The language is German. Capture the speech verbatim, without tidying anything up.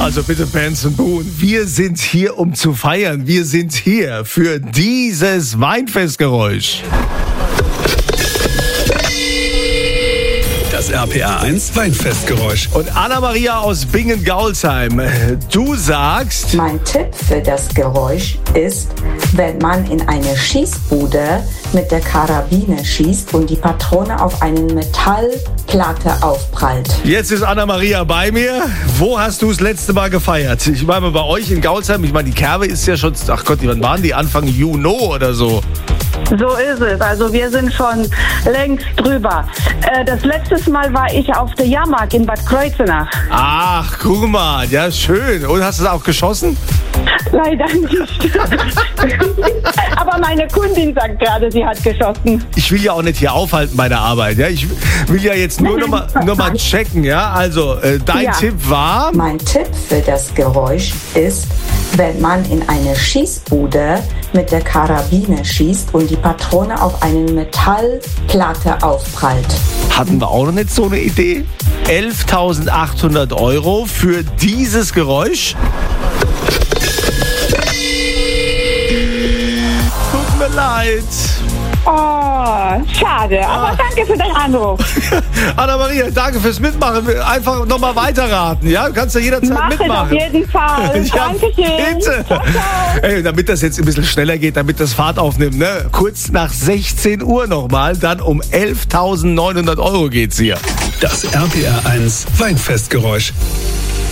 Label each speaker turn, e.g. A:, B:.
A: Also bitte, Benson Boone, wir sind hier, um zu feiern. Wir sind hier für dieses Weinfestgeräusch.
B: Das R P R eins Weinfestgeräusch.
A: Und Anna-Maria aus Bingen-Gaulsheim, du sagst...
C: Mein Tipp für das Geräusch ist, wenn man in eine Schießbude mit der Karabine schießt und die Patrone auf eine Metallplatte aufprallt.
A: Jetzt ist Anna-Maria bei mir. Wo hast du das letzte Mal gefeiert? Ich meine, bei euch in Gaulsheim, ich meine, die Kerbe ist ja schon, ach Gott, wann waren die? Anfang Juni oder so?
D: So ist es. Also wir sind schon längst drüber. Äh, das letzte Mal war ich auf der Jahrmarkt in Bad Kreuznach.
A: Ach, guck mal, ja schön. Und hast du es auch geschossen?
D: Leider nicht. Aber meine Kundin sagt gerade, sie hat geschossen.
A: Ich will ja auch nicht hier aufhalten bei der Arbeit. Ja? Ich will ja jetzt nur noch mal, noch mal checken. Ja? Also, äh, dein
D: Ja.
A: Tipp war...
C: Mein Tipp für das Geräusch ist, wenn man in eine Schießbude mit der Karabine schießt und die Patrone auf eine Metallplatte aufprallt.
A: Hatten wir auch noch nicht so eine Idee? elftausendachthundert Euro für dieses Geräusch? Tut mir leid.
D: Oh, schade. Aber danke für deinen Anruf.
A: Anna-Maria, danke fürs Mitmachen. Einfach nochmal weiterraten, ja? Du kannst ja jederzeit
D: Mach es
A: mitmachen.
D: auf jeden Fall.
A: Ja,
D: Dankeschön.
A: bitte.
D: Ciao, ciao.
A: Ey, damit das jetzt ein bisschen schneller geht, damit das Fahrt aufnimmt, ne? Kurz nach sechzehn Uhr nochmal, dann um elftausendneunhundert Euro geht's hier.
B: Das R P R eins Weinfestgeräusch.